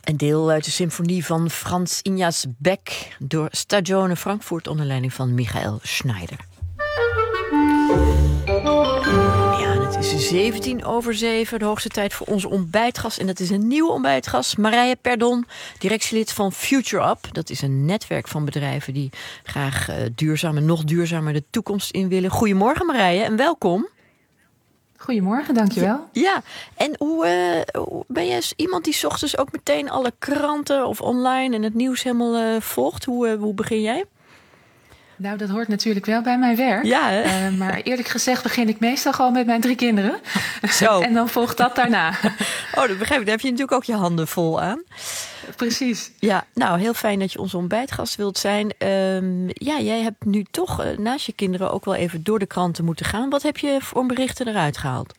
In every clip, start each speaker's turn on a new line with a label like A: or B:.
A: Een deel uit de symfonie van Franz Ignaz Beck door Stagione Frankfurt onder leiding van Michael Schneider. Ja, en het is 7:17, de hoogste tijd voor onze ontbijtgast. En dat is een nieuwe ontbijtgast, Marije Perdon, directielid van Future Up. Dat is een netwerk van bedrijven die graag nog duurzamer de toekomst in willen. Goedemorgen Marije en welkom.
B: Goedemorgen, dankjewel.
A: Ja, en hoe ben jij iemand die 's ochtends ook meteen alle kranten of online en het nieuws helemaal volgt? Hoe begin jij?
B: Nou, dat hoort natuurlijk wel bij mijn werk.
A: Ja,
B: maar eerlijk gezegd begin ik meestal gewoon met mijn 3 kinderen.
A: Zo.
B: En dan volgt dat daarna.
A: Oh, dat begrijp ik. Daar heb je natuurlijk ook je handen vol aan.
B: Precies.
A: Ja, nou, heel fijn dat je onze ontbijtgast wilt zijn. Jij hebt nu toch naast je kinderen ook wel even door de kranten moeten gaan. Wat heb je voor berichten eruit gehaald?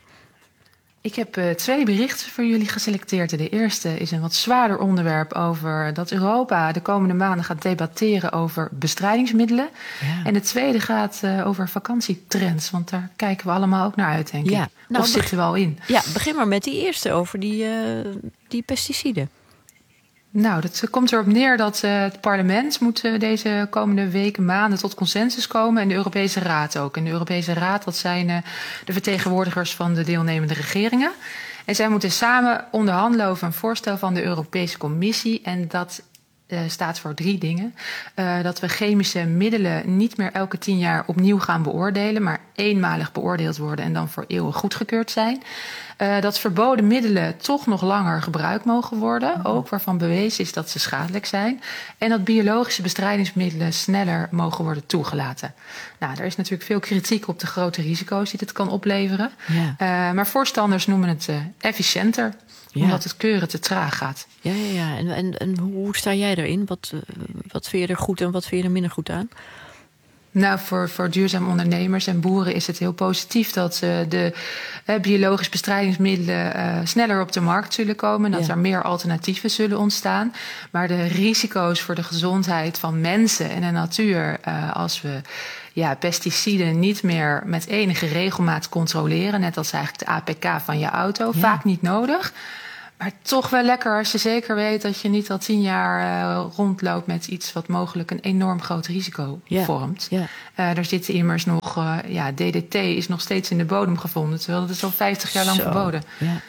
B: Ik heb 2 berichten voor jullie geselecteerd. De eerste is een wat zwaarder onderwerp over dat Europa de komende maanden gaat debatteren over bestrijdingsmiddelen. Ja. En de tweede gaat over vakantietrends, want daar kijken we allemaal ook naar uit, denk ik. Nou, of zitten we al in?
A: Ja, begin maar met die eerste over die pesticiden.
B: Nou, dat komt erop neer dat het parlement moet deze komende weken, maanden tot consensus komen. En de Europese Raad ook. En de Europese Raad, dat zijn de vertegenwoordigers van de deelnemende regeringen. En zij moeten samen onderhandelen over een voorstel van de Europese Commissie. En dat staat voor 3 dingen. Dat we chemische middelen niet meer elke 10 jaar opnieuw gaan beoordelen, maar eenmalig beoordeeld worden en dan voor eeuwig goedgekeurd zijn. Dat verboden middelen toch nog langer gebruikt mogen worden, ook waarvan bewezen is dat ze schadelijk zijn. En dat biologische bestrijdingsmiddelen sneller mogen worden toegelaten. Nou, er is natuurlijk veel kritiek op de grote risico's die dit kan opleveren. Ja. Maar voorstanders noemen het efficiënter. Ja. Omdat het keuren te traag gaat.
A: Ja. En hoe sta jij erin? Wat vind je er goed en wat vind je er minder goed aan?
B: Nou, voor duurzame ondernemers en boeren is het heel positief dat de biologisch bestrijdingsmiddelen sneller op de markt zullen komen. Dat er meer alternatieven zullen ontstaan. Maar de risico's voor de gezondheid van mensen en de natuur, als we pesticiden niet meer met enige regelmaat controleren, net als eigenlijk de APK van je auto, vaak niet nodig. Maar toch wel lekker als je zeker weet dat je niet al 10 jaar rondloopt met iets wat mogelijk een enorm groot risico vormt. Ja. Er zitten immers nog, DDT is nog steeds in de bodem gevonden, terwijl het is al 50 jaar lang verboden.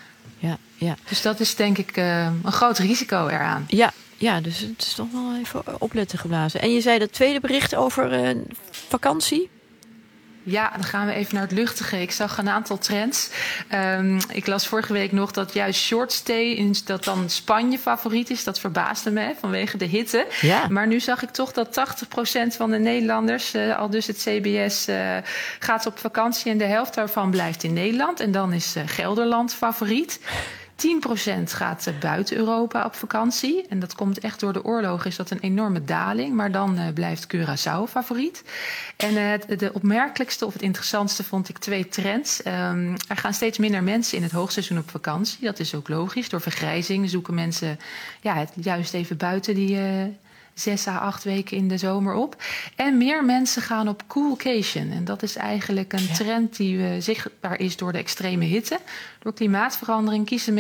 B: Ja. Dus dat is denk ik een groot risico eraan.
A: Ja, dus het is toch wel even opletten geblazen. En je zei dat tweede bericht over vakantie?
B: Ja, dan gaan we even naar het luchtige. Ik zag een aantal trends. Ik las vorige week nog dat juist short stay, dat dan Spanje favoriet is. Dat verbaasde me vanwege de hitte. Ja. Maar nu zag ik toch dat 80% van de Nederlanders, al dus het CBS, gaat op vakantie en de helft daarvan blijft in Nederland. En dan is Gelderland favoriet. 10% gaat buiten Europa op vakantie. En dat komt echt door de oorlog, is dat een enorme daling. Maar dan blijft Curaçao favoriet. En de opmerkelijkste of het interessantste vond ik 2 trends. Er gaan steeds minder mensen in het hoogseizoen op vakantie. Dat is ook logisch. Door vergrijzing zoeken mensen het juist even buiten die 6 à 8 weken in de zomer op. En meer mensen gaan op coolcation. En dat is eigenlijk een trend die zichtbaar is door de extreme hitte. Door klimaatverandering kiezen